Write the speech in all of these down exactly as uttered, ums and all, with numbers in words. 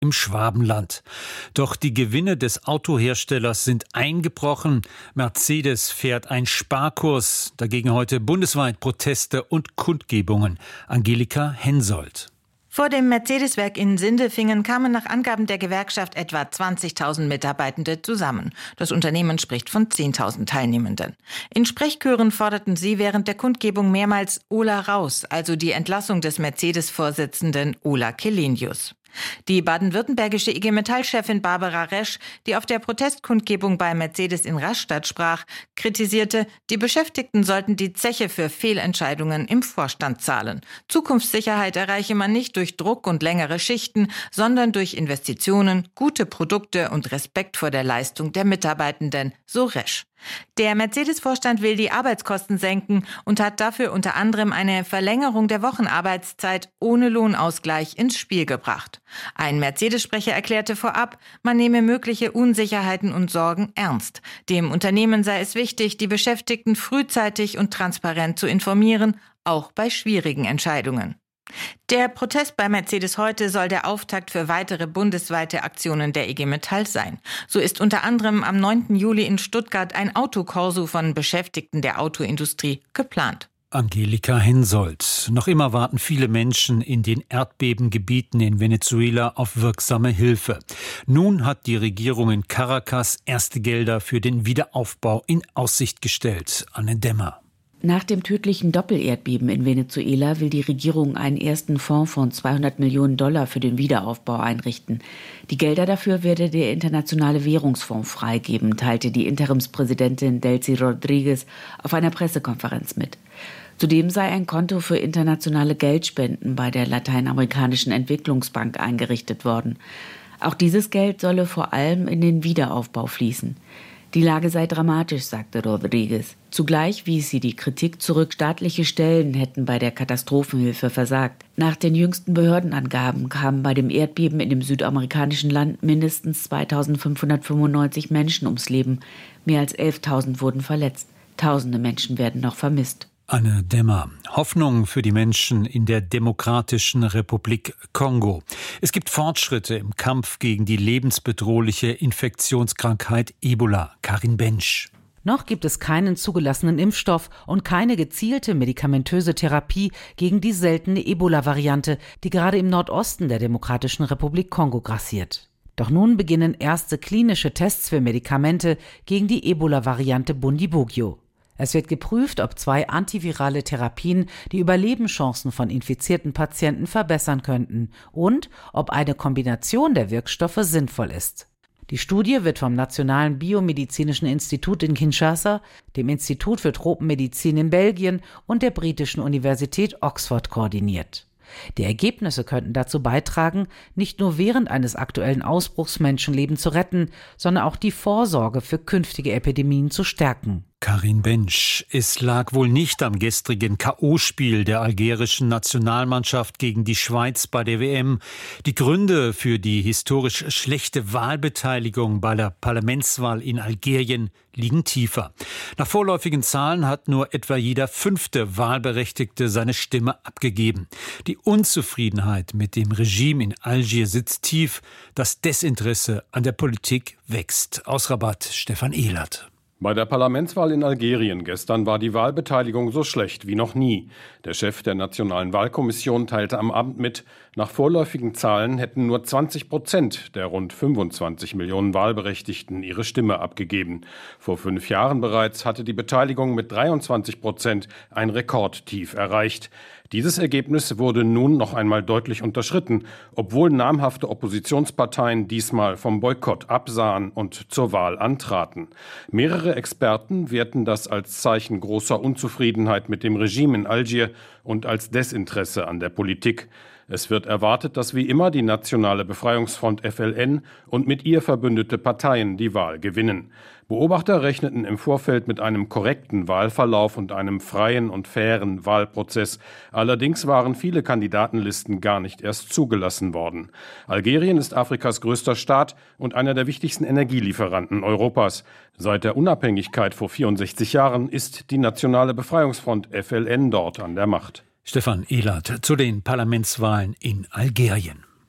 im Schwabenland. Doch die Gewinne des Autoherstellers sind eingebrochen. Mercedes fährt einen Sparkurs. Dagegen heute bundesweit Proteste und Kundgebungen. Angelika Hensoldt. Vor dem Mercedes-Werk in Sindelfingen kamen nach Angaben der Gewerkschaft etwa zwanzigtausend Mitarbeitende zusammen. Das Unternehmen spricht von zehntausend Teilnehmenden. In Sprechchören forderten sie während der Kundgebung mehrmals Ola raus, also die Entlassung des Mercedes-Vorsitzenden Ola Källenius. Die baden-württembergische I G Metall-Chefin Barbara Resch, die auf der Protestkundgebung bei Mercedes in Rastatt sprach, kritisierte, die Beschäftigten sollten die Zeche für Fehlentscheidungen im Vorstand zahlen. Zukunftssicherheit erreiche man nicht durch Druck und längere Schichten, sondern durch Investitionen, gute Produkte und Respekt vor der Leistung der Mitarbeitenden, so Resch. Der Mercedes-Vorstand will die Arbeitskosten senken und hat dafür unter anderem eine Verlängerung der Wochenarbeitszeit ohne Lohnausgleich ins Spiel gebracht. Ein Mercedes-Sprecher erklärte vorab, man nehme mögliche Unsicherheiten und Sorgen ernst. Dem Unternehmen sei es wichtig, die Beschäftigten frühzeitig und transparent zu informieren, auch bei schwierigen Entscheidungen. Der Protest bei Mercedes heute soll der Auftakt für weitere bundesweite Aktionen der I G Metall sein. So ist unter anderem am neunten Juli in Stuttgart ein Autokorso von Beschäftigten der Autoindustrie geplant. Angelika Hensoldt. Noch immer warten viele Menschen in den Erdbebengebieten in Venezuela auf wirksame Hilfe. Nun hat die Regierung in Caracas erste Gelder für den Wiederaufbau in Aussicht gestellt. Anne Dämmer. Nach dem tödlichen Doppelerdbeben in Venezuela will die Regierung einen ersten Fonds von zweihundert Millionen Dollar für den Wiederaufbau einrichten. Die Gelder dafür werde der Internationale Währungsfonds freigeben, teilte die Interimspräsidentin Delcy Rodriguez auf einer Pressekonferenz mit. Zudem sei ein Konto für internationale Geldspenden bei der Lateinamerikanischen Entwicklungsbank eingerichtet worden. Auch dieses Geld solle vor allem in den Wiederaufbau fließen. Die Lage sei dramatisch, sagte Rodriguez. Zugleich wies sie die Kritik zurück, staatliche Stellen hätten bei der Katastrophenhilfe versagt. Nach den jüngsten Behördenangaben kamen bei dem Erdbeben in dem südamerikanischen Land mindestens zweitausendfünfhundertfünfundneunzig Menschen ums Leben. Mehr als elftausend wurden verletzt. Tausende Menschen werden noch vermisst. Anne Dämmer. Hoffnung für die Menschen in der Demokratischen Republik Kongo. Es gibt Fortschritte im Kampf gegen die lebensbedrohliche Infektionskrankheit Ebola. Karin Bensch. Noch gibt es keinen zugelassenen Impfstoff und keine gezielte medikamentöse Therapie gegen die seltene Ebola-Variante, die gerade im Nordosten der Demokratischen Republik Kongo grassiert. Doch nun beginnen erste klinische Tests für Medikamente gegen die Ebola-Variante Bundibugyo. Es wird geprüft, ob zwei antivirale Therapien die Überlebenschancen von infizierten Patienten verbessern könnten und ob eine Kombination der Wirkstoffe sinnvoll ist. Die Studie wird vom Nationalen Biomedizinischen Institut in Kinshasa, dem Institut für Tropenmedizin in Belgien und der britischen Universität Oxford koordiniert. Die Ergebnisse könnten dazu beitragen, nicht nur während eines aktuellen Ausbruchs Menschenleben zu retten, sondern auch die Vorsorge für künftige Epidemien zu stärken. Karin Bensch. Es lag wohl nicht am gestrigen K O-Spiel der algerischen Nationalmannschaft gegen die Schweiz bei der W M. Die Gründe für die historisch schlechte Wahlbeteiligung bei der Parlamentswahl in Algerien liegen tiefer. Nach vorläufigen Zahlen hat nur etwa jeder fünfte Wahlberechtigte seine Stimme abgegeben. Die Unzufriedenheit mit dem Regime in Algier sitzt tief. Das Desinteresse an der Politik wächst. Aus Rabat, Stefan Ehlert. Bei der Parlamentswahl in Algerien gestern war die Wahlbeteiligung so schlecht wie noch nie. Der Chef der Nationalen Wahlkommission teilte am Abend mit, nach vorläufigen Zahlen hätten nur zwanzig Prozent der rund fünfundzwanzig Millionen Wahlberechtigten ihre Stimme abgegeben. Vor fünf Jahren bereits hatte die Beteiligung mit dreiundzwanzig Prozent ein Rekordtief erreicht. Dieses Ergebnis wurde nun noch einmal deutlich unterschritten, obwohl namhafte Oppositionsparteien diesmal vom Boykott absahen und zur Wahl antraten. Mehrere Experten werten das als Zeichen großer Unzufriedenheit mit dem Regime in Algier und als Desinteresse an der Politik. Es wird erwartet, dass wie immer die Nationale Befreiungsfront F L N und mit ihr verbündete Parteien die Wahl gewinnen. Beobachter rechneten im Vorfeld mit einem korrekten Wahlverlauf und einem freien und fairen Wahlprozess. Allerdings waren viele Kandidatenlisten gar nicht erst zugelassen worden. Algerien ist Afrikas größter Staat und einer der wichtigsten Energielieferanten Europas. Seit der Unabhängigkeit vor vierundsechzig Jahren ist die Nationale Befreiungsfront F L N dort an der Macht. Stefan Ehlert zu den Parlamentswahlen in Algerien.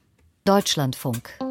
Deutschlandfunk.